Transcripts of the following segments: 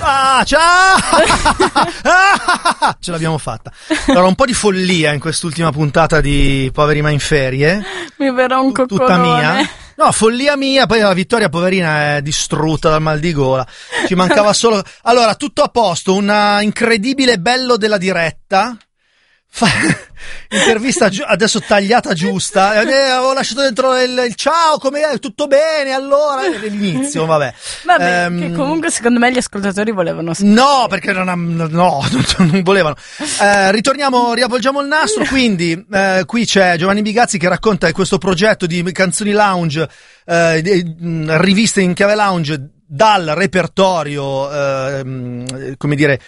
ciao! Ce l'abbiamo fatta. Allora, un po' di follia in quest'ultima puntata di Poveri ma in ferie. Mi verrà un coccolone. Tutta mia. No, follia mia, poi la Vittoria poverina è distrutta dal mal di gola. Ci mancava solo... Allora, tutto a posto, un incredibile bello della diretta. Intervista adesso tagliata giusta. Avevo lasciato dentro il ciao, com'è? Tutto bene? Allora l'inizio, vabbè. Che comunque secondo me gli ascoltatori volevano sapere. No, perché non volevano. Riavvolgiamo il nastro. Quindi qui c'è Giovanni Bigazzi che racconta di questo progetto di canzoni lounge, riviste in chiave lounge dal repertorio, come dire,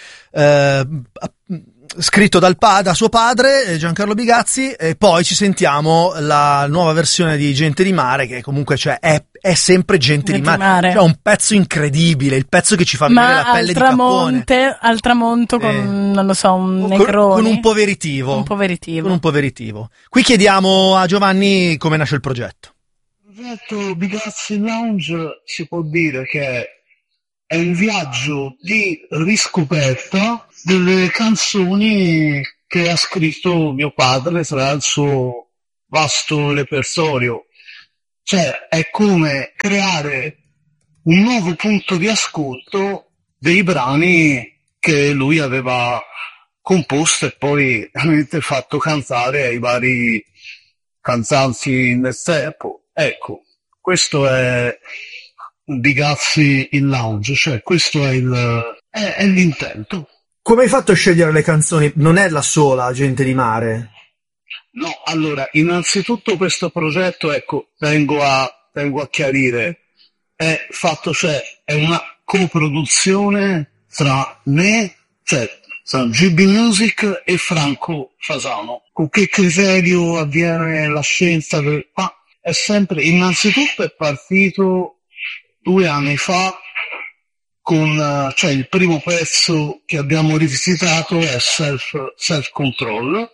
scritto da suo padre Giancarlo Bigazzi, e poi ci sentiamo la nuova versione di Gente di Mare, che comunque è sempre Gente di Mare. Cioè un pezzo incredibile, il pezzo che ci fa venire la pelle di cappone. Al tramonto con, non lo so, un Negroni. Con un poveritivo. Con un poveritivo. Qui chiediamo a Giovanni come nasce il progetto. Il progetto Bigazzi Lounge si può dire che è un viaggio di riscoperta delle canzoni che ha scritto mio padre tra il suo vasto repertorio. Cioè, è come creare un nuovo punto di ascolto dei brani che lui aveva composto e poi veramente fatto cantare ai vari cantanti nel tempo. Ecco, questo è Bigazzi in lounge, cioè questo è l'intento. Come hai fatto a scegliere le canzoni? Non è la sola Gente di Mare? No, allora, innanzitutto questo progetto, ecco, tengo a chiarire, è una coproduzione tra me, cioè tra GB Music e Franco Fasano. Con che criterio avviene la scelta? È sempre, innanzitutto è partito 2 anni fa con, cioè il primo pezzo che abbiamo rivisitato è Self Control,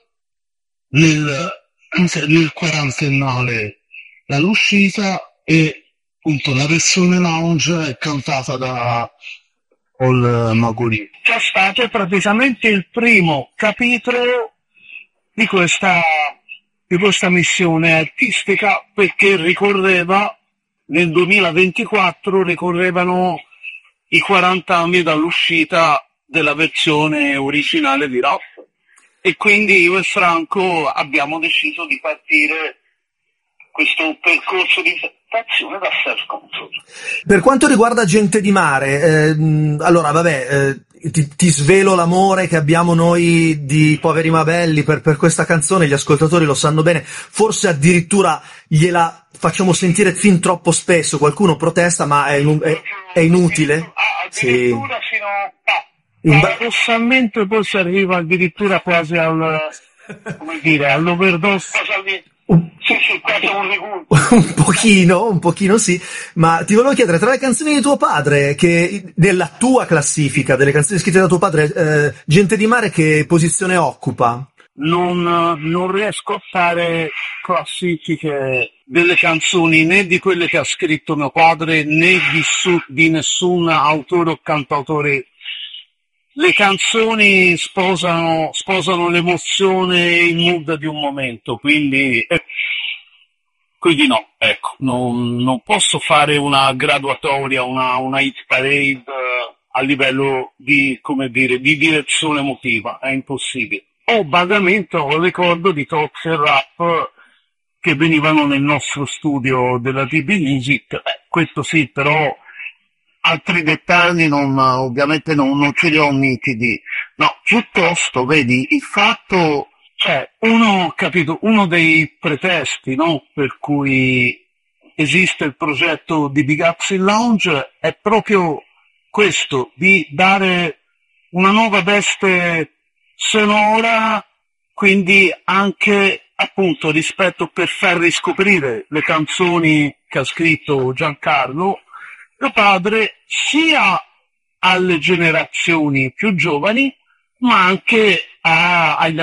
nel quarantennale l'uscita, e appunto la versione lounge è cantata da Paul Maguri. C'è stato praticamente il primo capitolo di questa missione artistica, perché nel 2024 ricorrevano i 40 anni dall'uscita della versione originale di Rap, e quindi io e Franco abbiamo deciso di partire questo percorso di passione da Self Control. Per quanto riguarda Gente di Mare, allora vabbè, ti svelo l'amore che abbiamo noi di Poveri ma Belli per questa canzone, gli ascoltatori lo sanno bene, forse addirittura gliela facciamo sentire fin troppo spesso, qualcuno protesta, ma è inutile. Addirittura sì. Paradossalmente poi si arriva addirittura quasi all'overdose. Sì, quasi un pochino sì, ma ti volevo chiedere, tra le canzoni di tuo padre, che nella tua classifica delle canzoni scritte da tuo padre, Gente di Mare che posizione occupa? Non riesco a fare classifiche delle canzoni né di quelle che ha scritto mio padre né di nessun autore o cantautore. Le canzoni sposano l'emozione e il mood di un momento, quindi no, ecco, non posso fare una graduatoria, una hit parade a livello di direzione emotiva, è impossibile. Vagamente ho il ricordo di talk e rap che venivano nel nostro studio della DB Music, questo sì, però altri dettagli ovviamente non ce li ho nitidi. No, piuttosto, vedi, il fatto, cioè, uno dei pretesti, no, per cui esiste il progetto di Bigazzi Lounge è proprio questo, di dare una nuova veste sonora, quindi anche appunto rispetto, per far riscoprire le canzoni che ha scritto Giancarlo, mio padre, sia alle generazioni più giovani, ma anche agli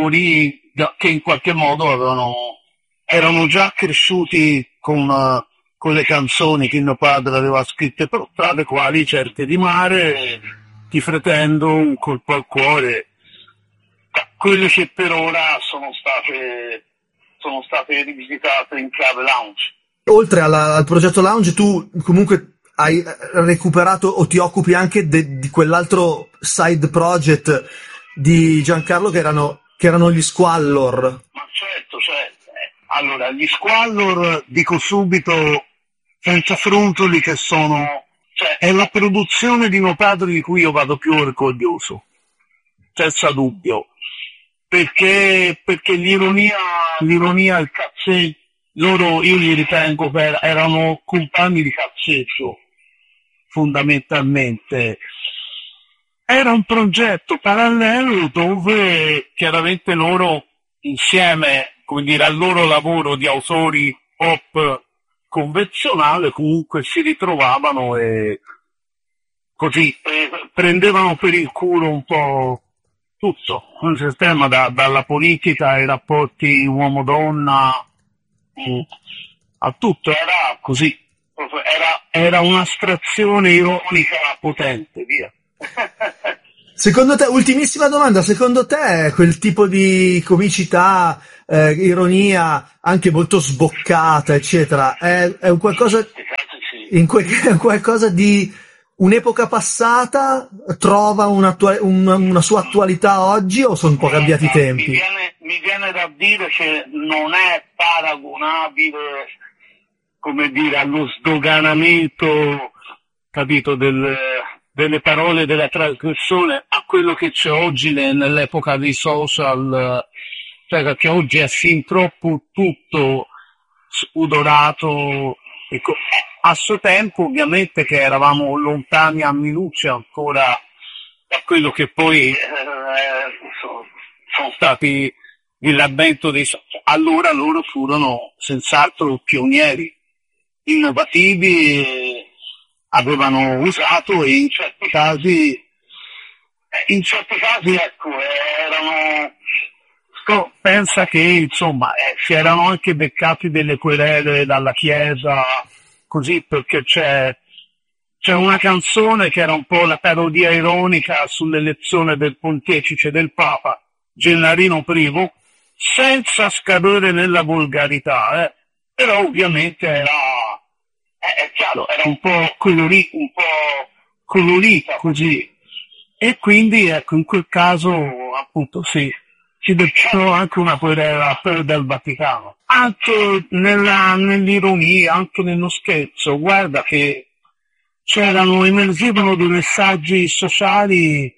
ascoltatori che in qualche modo erano già cresciuti con con le canzoni che mio padre aveva scritte, però tra le quali Certe di mare, Ti pretendo, Un colpo al cuore, quelle che per ora sono state rivisitate in chiave lounge. Oltre al progetto Lounge, tu comunque hai recuperato o ti occupi anche di quell'altro side project di Giancarlo che erano gli Squallor. Ma certo, allora, gli Squallor, dico subito, senza frontoli, che è la produzione di mio padre di cui io vado più orgoglioso, senza dubbio, perché l'ironia, il cazzetto, loro, io li ritengo, erano compagni di cazzetto, fondamentalmente. Era un progetto parallelo dove chiaramente loro, insieme, come dire, al loro lavoro di autori pop convenzionale, comunque si ritrovavano e così prendevano per il culo un po' tutto, un sistema dalla politica ai rapporti uomo-donna, a tutto, era così, era un'astrazione ironica potente, via. Secondo te, ultimissima domanda, secondo te quel tipo di comicità, ironia, anche molto sboccata, eccetera, è un qualcosa, è qualcosa di un'epoca passata, trova una sua attualità oggi o sono un po' cambiati i tempi? Mi viene da dire che non è paragonabile, come dire, allo sdoganamento, capito, delle parole della trasgressione a quello che c'è oggi nell'epoca dei social, cioè perché oggi è fin troppo tutto spudorato. Ecco, a suo tempo ovviamente che eravamo lontani anni luce ancora da quello che poi sono stati l'avvento dei social. Allora loro furono senz'altro pionieri, innovativi, avevano usato e in certi casi ecco, pensa che insomma si erano anche beccati delle querele dalla Chiesa, così, perché c'è una canzone che era un po' la parodia ironica sull'elezione del pontefice del Papa Gennarino I, senza scadere nella volgarità, però ovviamente è chiaro, era un po' colorita così, e quindi ecco, in quel caso appunto si dettano anche una querela del Vaticano, anche nell'ironia, anche nello scherzo. Guarda che emergevano dei messaggi sociali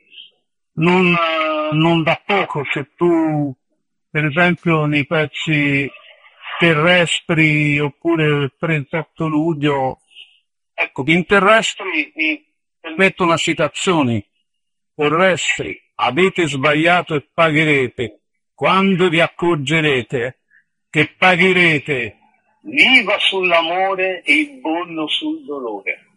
non da poco. Se tu, per esempio, nei pezzi terrestri oppure il 38 luglio, ecco, in terrestri mi permetto una citazione: terrestri, avete sbagliato e pagherete quando vi accorgerete che pagherete l'IVA sull'amore e il bollo sul dolore.